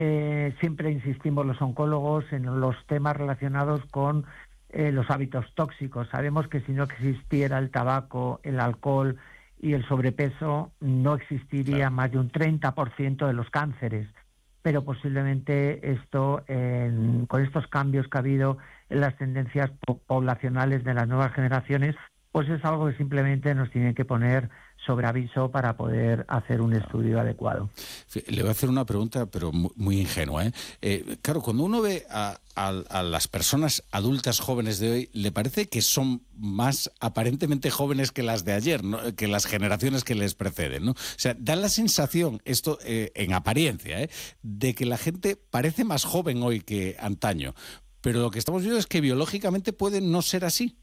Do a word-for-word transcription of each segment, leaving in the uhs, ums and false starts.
eh, siempre insistimos los oncólogos en los temas relacionados con eh, los hábitos tóxicos. Sabemos que si no existiera el tabaco, el alcohol y el sobrepeso, no existiría Claro. más de un treinta por ciento de los cánceres. Pero posiblemente esto, en, con estos cambios que ha habido en las tendencias po- poblacionales de las nuevas generaciones, pues es algo que simplemente nos tiene que poner sobre aviso para poder hacer un estudio adecuado. Sí, le voy a hacer una pregunta, pero muy, muy ingenua, ¿eh? Eh, claro, cuando uno ve a, a, a las personas adultas jóvenes de hoy, le parece que son más aparentemente jóvenes que las de ayer, ¿no? Que las generaciones que les preceden, ¿no? O sea, da la sensación, esto eh, en apariencia, ¿eh? De que la gente parece más joven hoy que antaño, pero lo que estamos viendo es que biológicamente puede no ser así.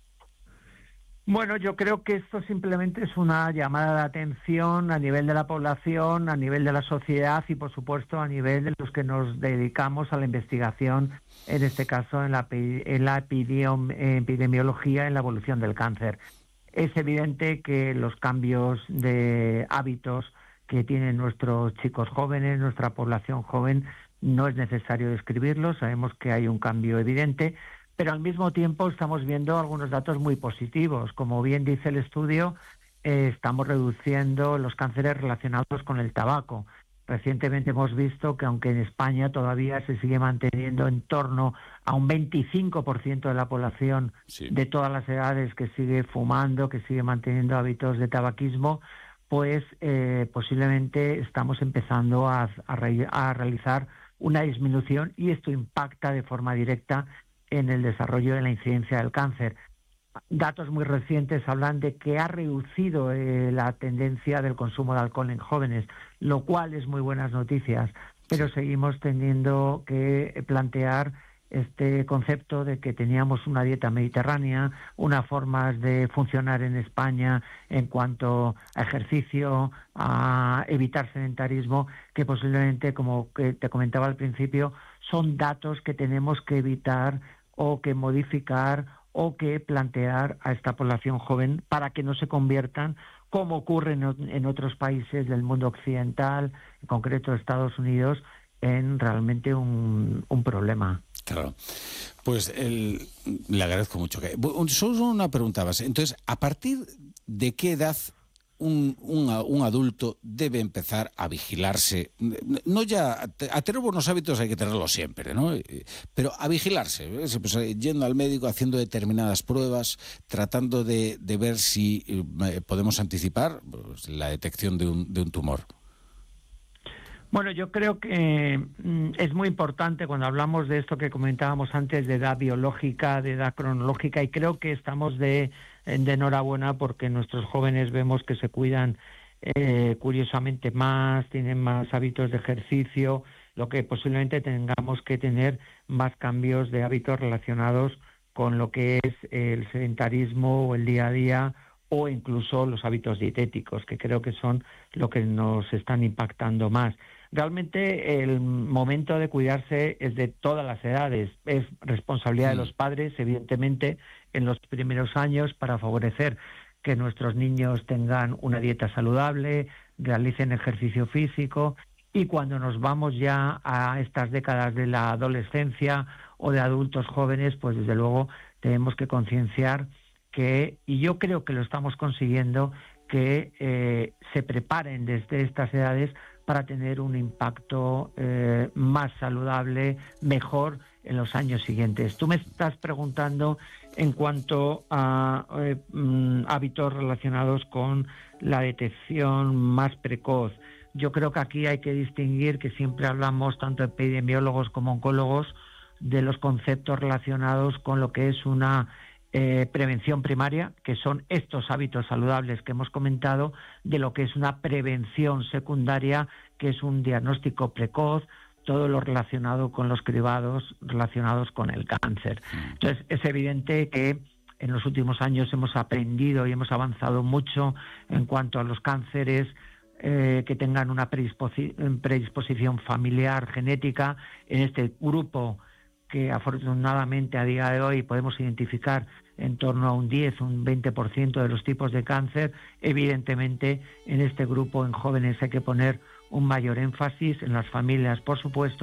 Bueno, yo creo que esto simplemente es una llamada de atención a nivel de la población, a nivel de la sociedad y, por supuesto, a nivel de los que nos dedicamos a la investigación, en este caso en la, epi- en la epidemiom- eh, epidemiología, en la evolución del cáncer. Es evidente que los cambios de hábitos que tienen nuestros chicos jóvenes, nuestra población joven, no es necesario describirlos, sabemos que hay un cambio evidente, pero al mismo tiempo estamos viendo algunos datos muy positivos. Como bien dice el estudio, eh, estamos reduciendo los cánceres relacionados con el tabaco. Recientemente hemos visto que aunque en España todavía se sigue manteniendo en torno a un veinticinco por ciento de la población Sí. de todas las edades que sigue fumando, que sigue manteniendo hábitos de tabaquismo, pues eh, posiblemente estamos empezando a, a, re- a realizar una disminución y esto impacta de forma directa en el desarrollo de la incidencia del cáncer. Datos muy recientes hablan de que ha reducido eh, la tendencia del consumo de alcohol en jóvenes, lo cual es muy buenas noticias, pero Sí. seguimos teniendo que plantear este concepto de que teníamos una dieta mediterránea, unas formas de funcionar en España en cuanto a ejercicio, a evitar sedentarismo, que posiblemente, como que te comentaba al principio, son datos que tenemos que evitar o que modificar o que plantear a esta población joven para que no se conviertan, como ocurre en, en otros países del mundo occidental, en concreto Estados Unidos, en realmente un, un problema. Claro. Pues el, le agradezco mucho. Que, solo una pregunta más. Entonces, ¿a partir de qué edad un, un, un adulto debe empezar a vigilarse? No ya, a tener buenos hábitos hay que tenerlos siempre, ¿no? Pero a vigilarse, ¿ves? Pues, yendo al médico, haciendo determinadas pruebas, tratando de, de ver si eh, podemos anticipar pues, la detección de un, de un tumor. Bueno, yo creo que mm, es muy importante cuando hablamos de esto que comentábamos antes, de edad biológica, de edad cronológica, y creo que estamos de, de enhorabuena porque nuestros jóvenes vemos que se cuidan eh, curiosamente más, tienen más hábitos de ejercicio, lo que posiblemente tengamos que tener más cambios de hábitos relacionados con lo que es el sedentarismo o el día a día o incluso los hábitos dietéticos, que creo que son lo que nos están impactando más. Realmente el momento de cuidarse es de todas las edades, es responsabilidad de los padres, evidentemente, en los primeros años para favorecer que nuestros niños tengan una dieta saludable, realicen ejercicio físico y cuando nos vamos ya a estas décadas de la adolescencia o de adultos jóvenes, pues desde luego tenemos que concienciar que, y yo creo que lo estamos consiguiendo, que eh, se preparen desde estas edades para tener un impacto eh, más saludable, mejor en los años siguientes. Tú me estás preguntando en cuanto a eh, mm, hábitos relacionados con la detección más precoz. Yo creo que aquí hay que distinguir que siempre hablamos, tanto epidemiólogos como oncólogos, de los conceptos relacionados con lo que es una Eh, prevención primaria, que son estos hábitos saludables que hemos comentado, de lo que es una prevención secundaria, que es un diagnóstico precoz, todo lo relacionado con los cribados relacionados con el cáncer. Entonces, es evidente que en los últimos años hemos aprendido y hemos avanzado mucho en cuanto a los cánceres eh, que tengan una predisposi- predisposición familiar, genética, en este grupo que afortunadamente a día de hoy podemos identificar en torno a un diez, un veinte por ciento de los tipos de cáncer. Evidentemente, en este grupo, en jóvenes, hay que poner un mayor énfasis en las familias, por supuesto,